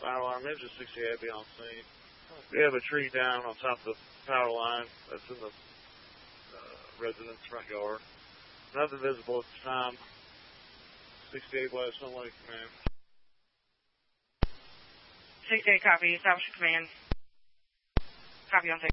Fire alarm, engine 68 be on scene. We have a tree down on top of the power line that's in the residence front yard. Nothing visible at this time. 68 West, Sun Lake Command. 68 copy, establish command. Copy on 6.